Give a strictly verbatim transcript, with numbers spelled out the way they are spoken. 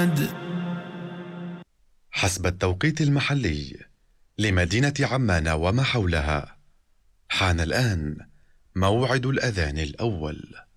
أحد. حسب التوقيت المحلي لمدينة عمان وما حولها، حان الآن موعد الأذان الأول.